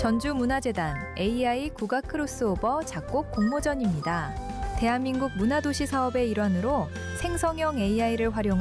전주문화재단 AI 국악 크로스오버 작곡 공모전입니다. 대한민국 문화도시 사업의 일환으로 생성형 AI를 활용한